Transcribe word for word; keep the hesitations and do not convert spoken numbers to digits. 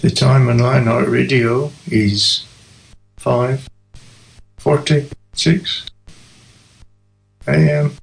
The time on Lionheart Radio is five forty-six a m